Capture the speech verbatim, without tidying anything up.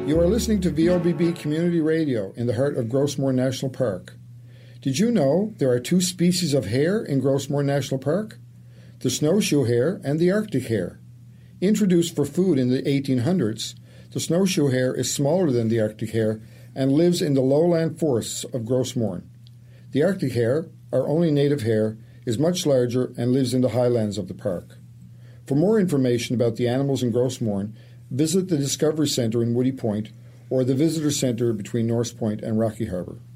You are listening to V O B B Community Radio in the heart of Grossmoor National Park. Did you know there are two species of hare in Grossmoor National Park? The snowshoe hare and the Arctic hare. Introduced for food in the eighteen hundreds, the snowshoe hare is smaller than the Arctic hare and lives in the lowland forests of Grossmoor. The Arctic hare, our only native hare, is much larger and lives in the highlands of the park. For more information about the animals in Grossmoor, visit the Discovery Centre in Woody Point or the Visitor Centre between North Point and Rocky Harbour.